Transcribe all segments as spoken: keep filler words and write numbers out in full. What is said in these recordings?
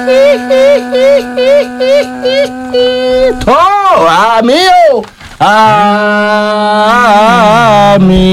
tó àmì o àmì.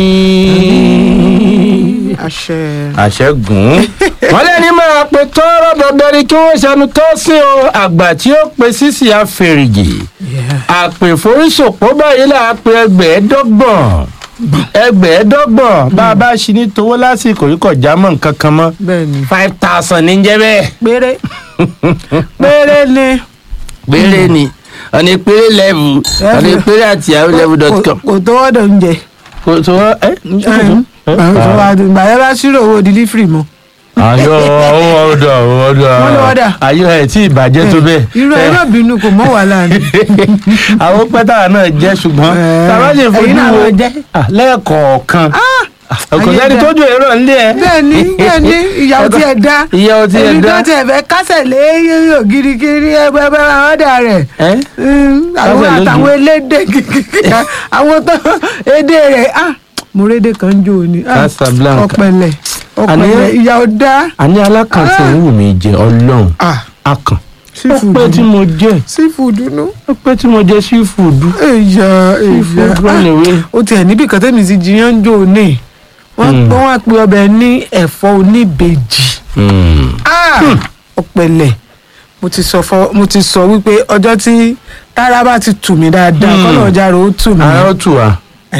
àṣẹ. àṣẹ gùn. wọ́n lẹ́ni máa pe tọ́rọ̀ dandan ni kí wọ́n ṣẹnu tó sí o àgbà tí ó pe sísì àfèrèjì àpè foríṣòpó báyìí là á pe ẹgbẹ̀ẹ́dọ́gbọ̀n ẹgbẹ̀ẹ́dọ́gbọ̀n bá a bá ṣi ní towó lásìkò yìí kò já mọ́ nǹkan kan mọ́ five thousand ní jẹ́ bẹ́ẹ̀. péré péré ni. péré ni ọ̀nà ìpéré level ọ̀nà ìpéré àti yahoo level dot com. kò tó wọ́dọ̀ oúnjẹ. kò tó wọ́ ẹ́ gbàyẹ́ bá ṣírò owó delivery mọ́. ayọ̀ owó ọ̀dọ̀ ọ̀dọ̀ ayọ̀ ẹ̀ tí ìbàjẹ́ tó bẹ́ẹ̀. irú ẹ má bínú kò mọ́ wàhálà ni. àwọn pẹ́tà náà jẹ́ ṣùgbọ́n tàbá ṣe fojú wo lẹ́ẹ̀kọ̀ọ̀kan kò sẹ́ni tójú èrò ńlẹ̀ ẹ̀. bẹ́ẹ̀ni bẹ́ẹ̀ni ìyàwó tí ẹ dá ìyàwó tí ẹ dá èmi tó tiẹ̀ fẹ́ kásẹ̀ lé yóò girigiri ẹgbẹ́ bá ọ̀dà rẹ̀ àwọn àtàwọn elédè àwọn tó èdè rẹ̀ mo rédè kan jò ní ọ̀pẹ̀lẹ̀ ọ̀pẹ̀lẹ̀ ìyàwó dá. àní alákàntì wù mí jẹ ọlọ́run akàn ó pẹ́ tí mo jẹ sífùdù nù. ó pẹ́ tí mo jẹ sífùdù. èyà èyà ó tiẹ̀ níbi kan tẹ́mi ti jiyàn jò ní wọ́n wá pe ọbẹ̀ ní ẹ̀fọ́ oníbejì ọ̀pẹ̀lẹ̀ mo ti sọ wípé ọjọ́ tí tára bá ti tù mí dáadáa kọ́nà ọjà rẹ̀ ó tù mí. ara ó tù wá.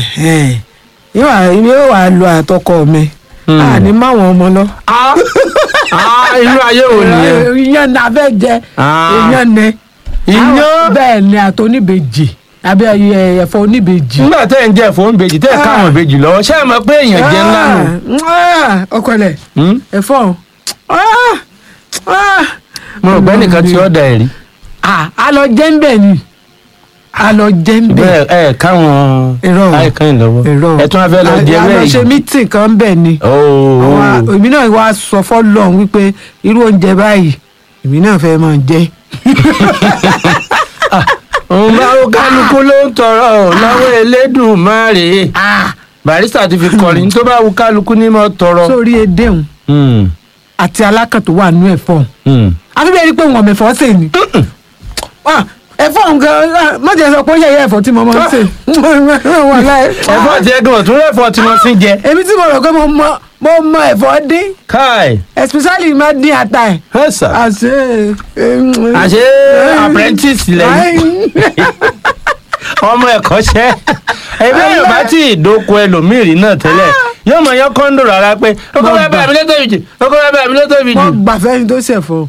yóò wá lo àtọkọ mi àní máwọn ọmọ lọ. inú ayé wo nìyẹn. iyán ní abẹ́ jẹ iyán ní. iyán bẹ́ẹ̀ ni àti oníbejì àbí ẹ̀fọ́ oníbejì. nígbà tẹ́ ẹ̀ ń jẹ ẹ̀fọ́ oníbejì tẹ́ ẹ̀ káwọn ìbejì lọ́wọ́ ṣé ẹ mọ̀ pé èèyàn jẹ ńlá nù. ọkọlẹ̀ ẹ̀fọ́ mo rò pé nìkan tí ó da ẹ̀rí. a lọ jẹ́ ń bẹ̀ ni a lọ jẹ́ ń bẹ̀. bẹ́ẹ̀ ẹ káwọn àìkàn yìí lọ́wọ́ ẹ tún wá fẹ́ lọ jẹ bẹ́ẹ̀ yìí. a lọ ṣe mítìn kan bẹ̀ ni. èmi náà wá sọ fọ́lọ́run wípé irú oúnjẹ báyìí èmi náà fẹ́ máa jẹ. òun bá ó kálukú ló ń tọrọ lọ́wọ́ Elédùmarè. Barrister ti fi kọrin tó bá wù kálukú ní mọ́ tọrọ. sórí edéhùn àti alákàn tó wà nú ẹ̀fọ́ àfi bẹ́ẹ̀ ni pé wọ́n mẹ̀fọ́ sè ni ẹ̀fọ́ nǹkan mọ̀jẹ̀ sọ pé ó yẹ ẹ̀fọ́ tí mo máa ń sè. ẹ̀fọ́ ti ẹgbẹ́ ọ̀tún ẹ̀fọ́ tí mo fi jẹ. èmi tí mo rò pé mo mọ ẹ̀fọ́ dín. káì. especially má dín ata ẹ̀. ẹ sà. àṣé. àṣé apprentice lẹ́yìn. ọmọ ẹ̀kọ́ṣẹ́ ẹbí yóò bá tí ìdókò ẹlòmíì náà tẹ́lẹ̀ yóò mọ̀ yán kọ́ńdò rárá pé ọkọ̀ bẹ́ẹ̀ bẹ́ẹ̀ mi ló tóbi jù ọkọ̀ bẹ́ẹ̀ bẹ́ẹ̀ mi ló tóbi jù. wọ́n gbà fẹ́ni tó ṣẹ̀fọ́.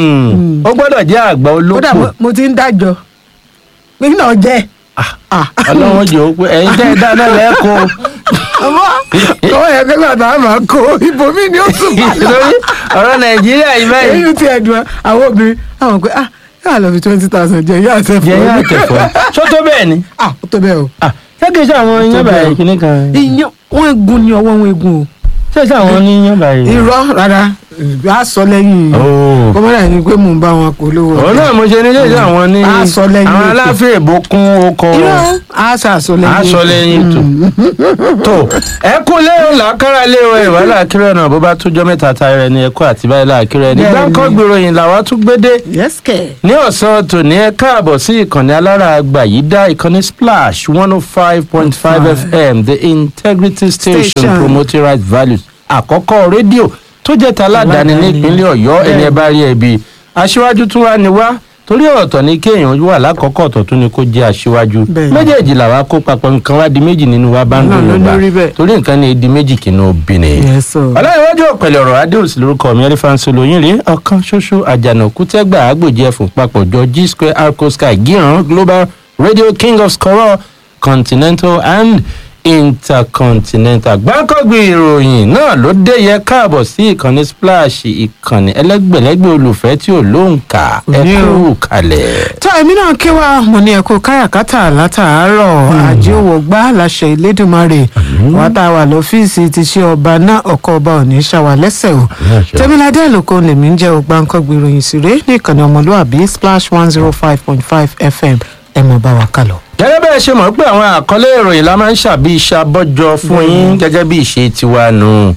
ó gbọ́dọ̀ jẹ́ àgbà olóko. kódà mo ti ń dájọ́ pé kí náà jẹ́. ọlọ́wọ́n jẹ́ ó pé ẹ̀yin tẹ́ ẹ dáná lẹ́ẹ̀kọ́. ọmọ ọmọ yẹn kí lọ́dà á máa kó ibòmí ni ó tún bá lọ. ọ̀rọ̀ Nàìjíríà yìí báyìí. èyí ti ẹ̀dùn àwọn obìnrin àwọn pé ah yóò lọ fi twenty thousand jẹ yóò àtẹ̀fọ́. jẹ yóò àtẹ̀fọ́ ṣó tó bẹ́ẹ̀ ni. ah ó tó bẹ́ẹ̀ o. ṣé kìí ṣe àwọn iyán báyìí kìíní kan. iyán wọn egun ni ọwọ́ wọn egun o. ṣé ṣe àwọn oníyán báyìí. irọ́ rárá a sọ lẹ́yìn kọ́mọ́dà ni pé mò ń bá wọn kó lówó. òun náà mo ṣe ní ṣe ṣe àwọn ní àwọn aláfẹ́ èbó kún oko. irọ́ a sọ àsọ lẹ́yìn. a sọ lẹ́yìn tó. tó ẹ kú léo làákàrà léo ẹ wà láàkírẹ náà bó bá tójọ́ mẹ́ta ta rẹ ni ẹ kó àti báyìí láàkírẹ ní gbáǹkọ́ gbèròyìn làwa tún gbédé. ní ọ̀sán tòní ẹ káàbọ̀ sí ìkànnì alára àgbà yìí dá ìkànnì Splash one oh five point five F M the integrity station promoting right values àkọ́kọ́ rédíò tó jẹ́ ta aládàáni nípínlẹ̀ Ọ̀yọ́ ẹni ẹ bá rí ẹbí aṣíwájú tún wá ní wá torí ọ̀tọ̀ ní kéèyàn wà lákọ̀ọ́kọ̀ ọ̀tọ̀ tún ni kó jẹ́ aṣíwájú méjèèjì làwa kó papọ̀ nǹkan wá di méjì nínú wa bá ń dùn lọ́gbà torí nǹkan ní di méjì kì í ní obìnrin. ọlọ́yìnwájú ọ̀pẹ̀lẹ̀ ọ̀rọ̀ adéòsì lórúkọ mi ẹlẹ́fàǹsì olóyin rí ọ̀kan ṣoṣo àjànàkú tẹ́gbà àgbòjì ẹ̀fùn papọ̀ jọ G square arco sky gíran global radio king of scoror continental and intercontinental gbáǹkọ́gbì ìròyìn náà ló dé yẹ káàbọ̀ sí ìkànnì Splash ìkànnì ẹlẹ́gbẹ̀lẹ́gbẹ̀ olùfẹ́ tí ò lóǹkà ẹ kú kalẹ̀. tó èmi náà kí wa mo ní ẹ̀kọ́ káràkátà látàárọ̀ ajé òwò gbá láṣẹ Elédùmarè wọ́n tá a wà lọ́fíìsì ti ṣe ọba náà ọkọ̀ ọba ò ní ṣàwà lẹ́sẹ̀ o Tẹ́míládé Àlòkò lèmi ń jẹ́ gbáǹkọ́gbì ìròyìn síre ní ìkànnì ọmọlúwàbí Splash one zero five point five F M ẹ mọ̀ bá wa kálọ. gẹ́gẹ́ bẹ́ẹ̀ ṣe mọ̀ pé àwọn àkọlé ìròyìn la máa ń ṣàbí iṣẹ́ abọ́jọ fún yín gẹ́gẹ́ bí ìṣe tiwa nù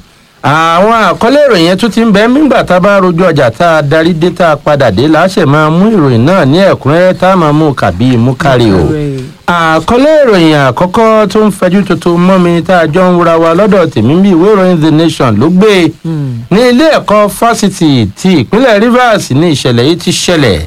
àwọn àkọlé ìròyìn yẹn tún ti ń bẹ nígbà tá a bá rojú ọjà tá a darí dé tá a padà dé láṣẹ máa mú ìròyìn náà ní ẹ̀kúnrẹ́rẹ́ tá a máa mú kàbí mú kárí o. àkọlé ìròyìn àkọ́kọ́ tó ń fẹjú tuntun mọ́ mi tá a jọ ń wura wa lọ́dọ̀ tèmi bí ìwé ìròyìn The Nation ló gbé ní ilé ẹ̀kọ́ fásitì ti ìpínlẹ̀ Rivers ní ìṣẹ̀lẹ̀ yìí ti ṣẹlẹ̀.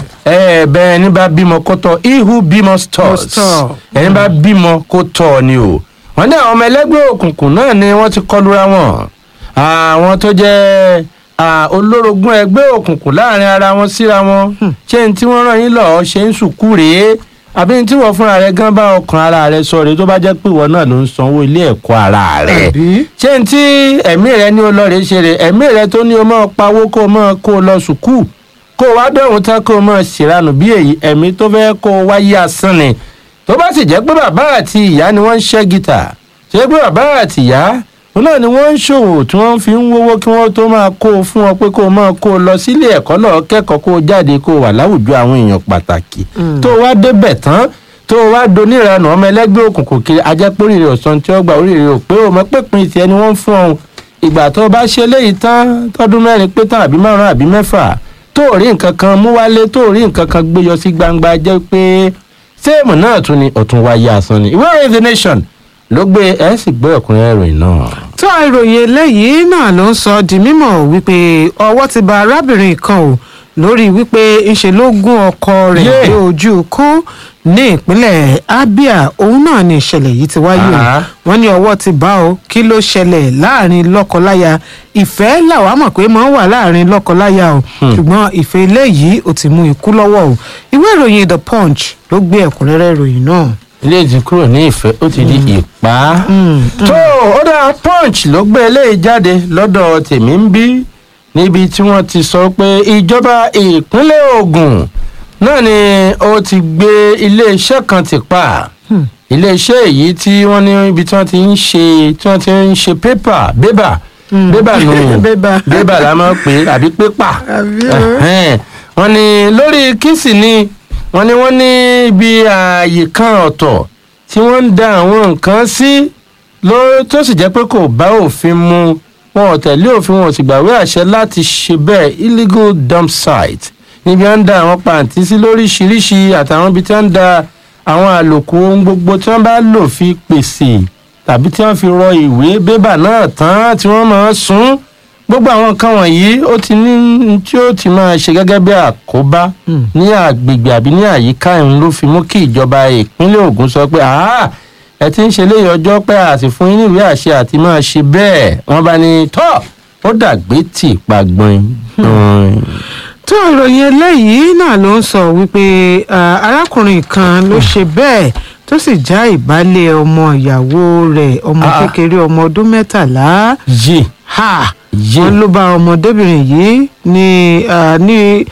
ẹ bẹ́ẹ̀ ní bá bímọ kó tọ́ ihu bímọ stores ẹni bá bímọ kó tọ́ ni o. wọ́n ní àwọn ọmọ ẹlẹ́gbẹ́ òkùnkùn náà ni wọ́n ti kọlura wọn. àwọn tó jẹ́ olórogún ẹgbẹ́ òkùnkùn láàrin ara wọn síra wọn ṣé n tí wọ́n rán yín lọ́ọ́ ṣe ń sùkú rèé àbí n tí wọ́n fúnra rẹ̀ gan bá ọkàn ara rẹ̀ sọ rèé tó bá jẹ́ pé ìwọ náà ló ń sanwó ilé ẹ̀kọ́ ara rẹ̀ ṣé n tí ẹ̀mí rẹ̀ ní o lọ rèé ṣe rè ẹ̀mí rẹ̀ tó ní o máa pawó kó o máa kó o lọ sùkú kó o wá dọ̀hún tán kó o máa ṣèrànù bí èyí ẹ̀mí tó fẹ́ kó o wáyé asán ni tó bá sì jẹ́ pé bàbá àti ìyá ni wọ́n ń ṣẹ́ gìtà tó jẹ́ pé bàbá àti ìyá òun náà ni wọ́n ń ṣòwò tí wọ́n fi ń wówó kí wọ́n tó máa kó o fún ọ pé kó o máa kó o lọ sílé ẹ̀kọ́ lọ kẹ́kọ̀ọ́ kó o jáde kó o wà láwùjọ àwọn èèyàn pàtàkì tó o wá débẹ̀ tán tó o wá doníranù ọmọ ẹlẹ́gbẹ́ òkùnkùn kiri ajẹ́pọ̀rìrì ọ̀sán tí ó gba oríire ò pé o mọ̀ pé pin tiẹ̀ ni wọ́n ń fún ọ ìgbà tó o bá ṣe léyìí tán tọdún mẹ́rin pé tán àbí márùn-ún àbí mẹ́fà tó o rí nǹkan kan mú wálé tó o rí nǹkan kan gbé yọ sí gbangba jẹ́ pé séèmù náà tún ni ọ̀tún wáyé asán ni ìwé ìròyìn The Nation ló gbé ẹ sì gbé ọkùnrin ìròyìn náà. tó ìròyìn eléyìí náà ló ń sọ di mímọ̀ wípé ọwọ́ ti bà arábìnrin kan o lórí wípé ńṣe ló gún ọkọ rẹ̀ dé ojú kó ní ìpínlẹ̀ Abia òun náà ni ìṣẹ̀lẹ̀ yìí ti wáyé o wọ́n ní ọwọ́ ti bá o kí ló ṣẹlẹ̀ láàrin lọ́kọláya ìfẹ́ làwa mọ̀ pé máa ń wà láàrin lọ́kọláya o ṣùgbọ́n ìfẹ́ eléyìí ò ti mú ikú lọ́wọ́ o ìwé ìròyìn The Punch ló gbé ẹ̀kúnrẹ́rẹ́ ìròyìn náà. ilé ti kúrò ní ìfẹ́ ó ti di ìpá. tó ó dá Punch ló gbé eléyìí jáde lọ́dọ̀ tèmi ń bí níbi tí wọ́n ti sọ pé ìjọba ìpínlẹ̀ Ògùn náà ni ó ti gbé iléeṣẹ́ kan ti pa iléeṣẹ́ èyí tí wọ́n ní ibi tí wọ́n ti ń ṣe tí wọ́n ti ń ṣe pépà bébà bébà nù bébà la máa ń pè é àbí pépà wọ́n ní lórí kìsì ni wọ́n ní wọ́n ní ibi ààyè kan ọ̀tọ̀ tí wọ́n ń da àwọn nǹkan sí tó sì jẹ́ pé kò bá òfin mu wọn ò tẹ̀lé òfin wọn ò sì gbàwé àṣẹ láti ṣe bẹ́ẹ̀ illegal dump site níbi wọ́n ń da àwọn pàǹtí sí lóríṣiríṣi àtàwọn ibi tí wọ́n ń da àwọn àlòkù ohun gbogbo tí wọ́n bá lò fi pèsè tàbí tí wọ́n fi rọ ìwé bébà náà tán tí wọ́n máa sún gbogbo àwọn nǹkan wọ̀nyí ó ti ní tí ó ti máa ṣe gẹ́gẹ́ bí àkóbá ní àgbègbè àbí ní àyíká ìhun ló fi mú kí ìjọba ìpínlẹ̀ Ògùn sọ pé ẹ ti ń ṣe léyìí ọjọ́ pé àti fún yín níwèé àṣẹ àti máa ṣe bẹ́ẹ̀ wọ́n bá ní tọ́ ó dàgbé tì pàgbọ́n. tó ìròyìn eléyìí náà ló ń sọ wípé arákùnrin kan ló ṣe bẹ́ẹ̀ tó sì já ìbálẹ̀ ọmọ ìyàwó rẹ̀ ọmọ kékeré ọmọ ọdún mẹ́tàlá. yìí ha wọn ló bá ọmọdébìnrin yìí ní ní.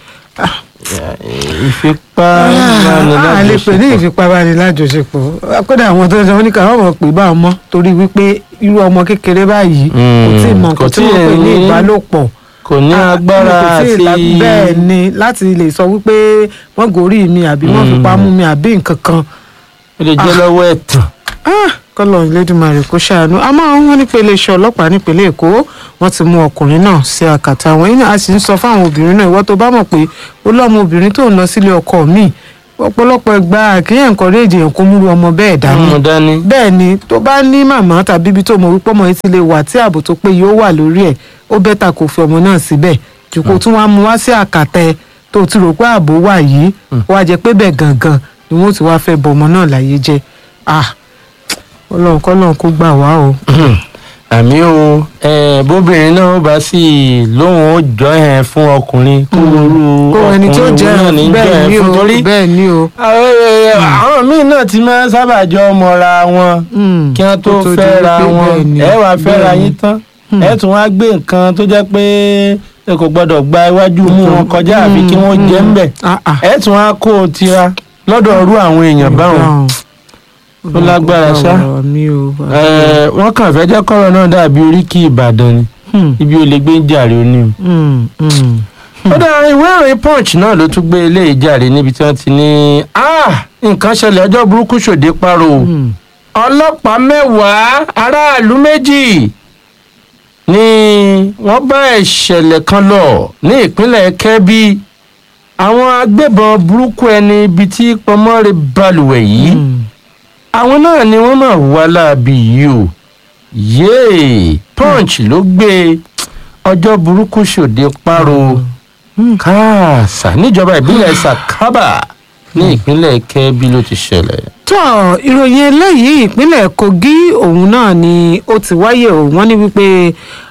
ìfipábánilá a lè pè ní ìfipábánilájọṣepọ̀ kódà àwọn tó ń sọ wọn ní káwọn ọmọ pè bá ọmọ torí wípé irú ọmọ kékeré báyìí kò tí ì mọ nǹkan tí wọ́n pè ní ìbálòpọ̀ kò ní agbára àti bẹ́ẹ̀ ni láti lè sọ wípé wọ́n gòrí mi àbí wọ́n fipá mú mi àbí nǹkan kan. ó lè jẹ́ lọ́wọ́ ẹ̀tàn. kọ́lọ̀ Elédùmarè kó ṣàánú àmọ́ wọ́n ní pé iléeṣẹ́ ọlọ́pàá nípínlẹ̀ Èkó wọ́n ti mú ọkùnrin náà sí àkàtà àwọn yìí a sì ń sọ fáwọn obìnrin náà ìwọ tó bá mọ̀ pé ó lọ́mọ obìnrin tó ń lọ sílé ọkọ mi ọ̀pọ̀lọpọ̀ ẹgbà àkíyàn encourage èèyàn kó múru ọmọ bẹ́ẹ̀ dání bẹ́ẹ̀ ni tó bá ní màmá tàbí ibi tó mọ̀ wípé ọmọ yìí ti lè wà tí ààbò tó péye ó wà lórí ẹ̀ ó bẹ́tà kó fi ọmọ náà síbẹ̀ jù kó tún wá mú wá sí àkàtà tó ti rò pé ààbò wà yìí wá jẹ́ pé bẹ́ẹ̀ gangan ni wọ́n ti wá fẹ́ bọ ọmọ náà láyé jẹ́ ah Ọlọ́run kọ́lọ́run kó gbà wá o. àmì o bóbìnrin náà bá sì lóhùn ó jọ ẹ fún ọkùnrin kó rú ọkùnrin náà ní jọ ẹ fún torí bẹ́ẹ̀ ni o. àwọn míín náà ti máa ń sábà jọ mọ́ra wọn kí wọ́n tó fẹ́ra wọn ẹ wá fẹ́ra yín tán ẹ tún wá gbé nǹkan tó jẹ́ pé ẹ kò gbọ́dọ̀ gba iwájú mú wọn kọjá àbí kí wọ́n jẹ́ ń bẹ̀ ẹ tún wá kó o tira lọ́dọ̀ ọ̀rú àwọn èèyàn báwọn ó lágbára ṣá wọ́n kàn fẹ́ jẹ́ kọ́rọ̀ náà dàbí oríkì Ìbàdàn ni ibi ò lè gbé jàre oní. ó dá ìwé ìròyìn Punch náà ló tún gbé eléyìí jàre níbi tí wọ́n ti ní nǹkan ṣẹlẹ̀ ọjọ́ burúkú ṣòde paro ọlọ́pàá mẹ́wàá aráàlú méjì ni wọ́n bá ìṣẹ̀lẹ̀ kan lọ ní ìpínlẹ̀ Kebbi àwọn agbébọn burúkú ẹni ibi tí pọmọ́rẹ́ balùwẹ̀ yìí àwọn náà ni wọ́n máa wà láabi yìí o yéè Punch ló gbé ọjọ́ burúkú ṣòde páro káàsà níjọba ìbílẹ̀ Sakaba ní ìpínlẹ̀ Kebbi ló ti ṣẹlẹ̀. tó ìròyìn eléyìí ìpínlẹ̀ Kogi òun náà ni ó ti wáyé o wọ́n ní wípé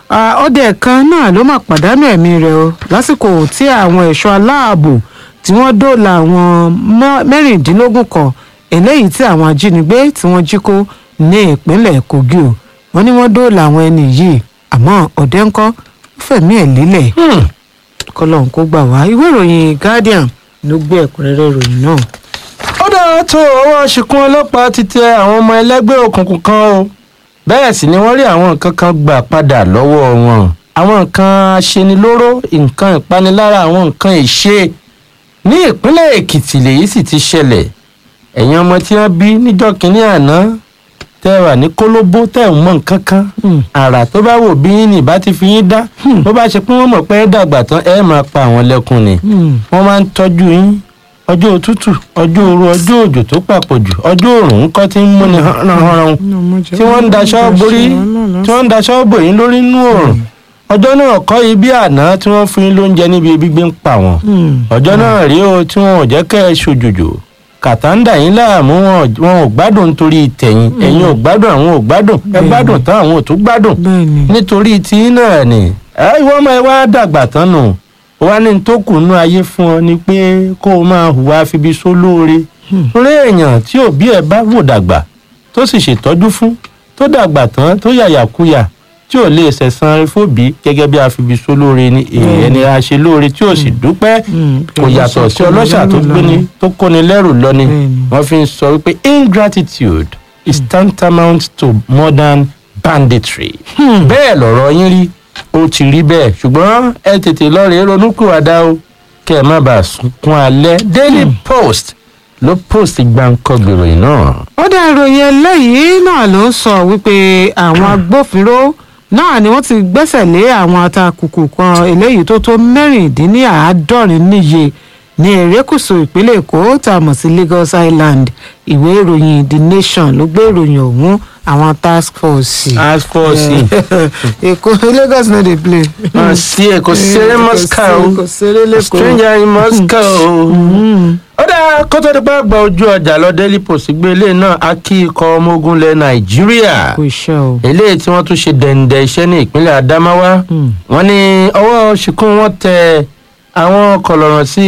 ọdẹ kan náà ló máa pàdánù ẹ̀mí rẹ̀ o lásìkò tí àwọn ẹ̀ṣọ́ aláàbò tí wọ́n dóòlà àwọn mẹ́rìndínlógún kan eléyìí tí àwọn ajínigbé tí wọ́n jí kó ní ìpínlẹ̀ Kogi o wọ́n ní wọ́n dóòlà àwọn ẹni yìí àmọ́ ọdẹ ńkọ́ ó fẹ̀mí ẹ̀ lílẹ̀ kọ́lọ́n kó gbà wá ìwé ìròyìn Guardian ló gbé ẹ̀kúnrẹ́rẹ́ ìròyìn náà. ó dáa tó ọwọ́ ṣìkún ọlọ́pàá ti tẹ àwọn ọmọ ẹlẹ́gbẹ́ òkùnkùn kan o bẹ́ẹ̀ sì ni wọ́n rí àwọn nǹkan kan gbà padà lọ́wọ́ wọn àwọn nǹkan aṣenilóró nǹkan ìpanilára àwọn nǹkan ìṣe ní ìpínlẹ̀ Èkìtì lèyí sì ti ṣẹlẹ̀ ẹ̀yin ọmọ tí wọ́n bí níjọ́ kínní àná tẹ́ wà ní kólóbó tẹ́ ò mọ̀ nǹkan kan àrà tó bá wò bí yín ní ìbá ti fi yín dá bó bá ṣe pé wọ́n mọ̀ pé ẹ dàgbà tán ẹ máa pa àwọn lẹ́kùn ni wọ́n máa ń tọ́jú yín ọjọ́ òtútù ọjọ́ òru ọjọ́ òjò tó papọ̀jù ọjọ́ òrùn ńkọ́ tí ń múni hánahánahun tí wọ́n ń daṣọ́ borí tí wọ́n ń daṣọ́ bò yín lórí inú òrùn ọjọ́ náà kọ́ yìí bí àná tí wọ́n fún yín lóúnjẹ níbi ebi gbé ń pa wọ́n ọjọ́ náà rí o tí wọn ò jẹ́ kẹ́ ẹ ṣòjòjò kàtàǹdà yín láàmú wọn ò gbádùn nítorí tẹ̀yìn ẹ̀yin ò gbádùn àwọn ò gbádùn ẹ gbádùn tán àwọn ò tún gbádùn nítorí tí náà ni ẹ ìwọ́n máa wá dàgbà tán nù wá ní tó kù nú ayé fún ọ ni pé kó o máa hùwà fibi sólóore torí èèyàn tí òbí ẹ bá wò dàgbà tó sì ṣètọ́jú fún tó dàgbà tán tó yàyàkuyà tí ò lè ṣẹ̀san rẹ̀ fòbí gẹ́gẹ́ bí afibi sólóore ni èèyàn ni a ṣe lóore tí ò sì dúpẹ́ kò yàtọ̀ sí ọlọ́ṣà tó gbéni tó kóni lẹ́rù lọ ni wọ́n fi ń sọ wípé ingratitude is tantamount to modern banditry bẹ́ẹ̀ lọ̀rọ̀ yín rí ó ti rí bẹ́ẹ̀ ṣùgbọ́n ẹ tètè lọ́ọ̀rẹ́ ronúkúwàdà o kẹ́ ẹ má bàa sunkún alẹ́ Daily Post ló post gbàǹkangbè ìròyìn náà. ó dá ìròyìn eléyìí náà ló ń sọ wípé àwọn agbófinró náà ni wọ́n ti gbẹ́sẹ̀ lé àwọn atakùkù kan eléyìí tó tó mẹ́rìndínláàádọ́rin níye ní erékùṣù ìpínlẹ̀ Èkó tá a mọ̀ sí Lagos Island ìwé ìròyìn The Nation ló gbé ìròyìn ọ̀hún àwọn task force. task force. Èkó Lagos no dey play. wọ́n sí Èkó ṣeré Moscow stranger in Moscow. ó dáa kó tó di pé àgbà ojú ọjà lọ Daily Post gbé ilé náà á kí ikọ̀ ọmọ ogun ilẹ̀ Nàìjíríà eléyìí tí wọ́n tún ṣe dẹ̀ǹdẹ̀ iṣẹ́ ní ìpínlẹ̀ Adamawa wọ́n ní ọwọ́ ṣìkún wọn tẹ àwọn kọlọ̀rọ̀ sí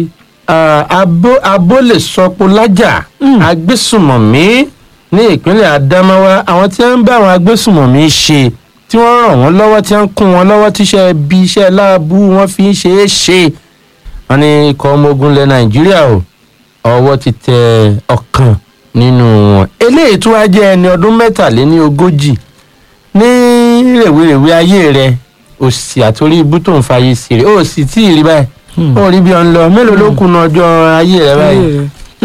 abólèsọpọlájà agbésùmọ̀mí ní ìpínlẹ̀ Adamawa àwọn tí wọ́n ń bá àwọn agbésùmọ̀mí ṣe tí wọ́n ràn wọ́n lọ́wọ́ tí wọ́n ń kún wọn lọ́wọ́ tíṣẹ́ bí iṣẹ́ láàbù wọn fi ń ṣe é ṣe wọ́n ní ikọ̀ ọmọ ogun ilẹ̀ Nàìjíríà o ọwọ́ ti tẹ ọ̀kan nínú wọn eléyìí tó wá jẹ́ ẹni ọdún mẹ́tàléní ogójì ní rèwerèwe ayé rẹ̀ òsì àtòrí ibú tó ń fàyè sí rẹ̀ ó sì tí ì rí báyìí ó rí bí ọ ń lọ mélòó ló kùnà ọjọ́ ayé rẹ̀ báyìí.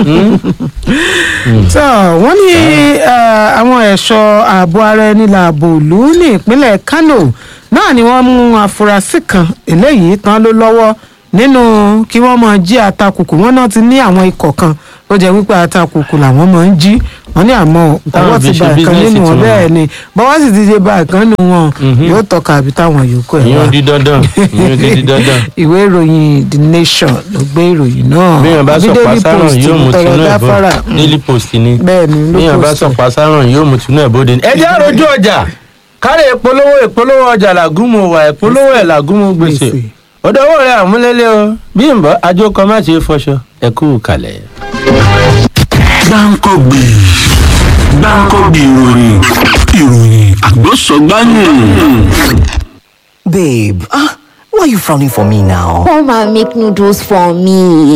tó wọ́n ní àwọn ẹ̀ṣọ́ ààbò ara ẹni làbò ìlú ní ìpínlẹ̀ Kano náà ni wọ́n mú afurasí kan eléyìí tán ló lọ́wọ́ nínú kí wọ́n máa jí atakùkù wọn náà ti ní àwọn ikọ̀ kan ó jẹ́ wípé atakùkù làwọn máa ń jí wọ́n ní àmọ́ ọwọ́ ti bá ìkan nínú wọn bẹ́ẹ̀ ni bọ́wọ́ sì ti ṣe bá ìkan nínú wọn yóò tọ́ka àbí táwọn yòókù ẹ̀ wá. ìyóò di dandan ìyóò di dandan. ìwé ìròyìn The Nation ló gbé ìròyìn náà. bí wọn bá sọ pàṣáràn yóò mú tinú ẹ̀ bọ́ Daily Post ni bí wọn bá sọ pàṣáràn yóò mú tinú ẹ̀ bóde. ẹ jẹ́ àròjù ọjà kárẹ̀ ìpolówó ìpolówó ọjà làgùnmu wà ìpolówó ẹ̀ làgùnmu gbèsè ọdọwọ rẹ àmúlélẹ o Bímbọ́ àjọkọ má ṣe fọṣọ ẹ kú kalẹ̀. Gbáǹkọ́gbè Gbáǹkọ́gbè ìròyìn ìròyìn àgbọ̀sọ̀gbáyìn. Babe, ah, why are you frowning for me now? Come and make noodles for me.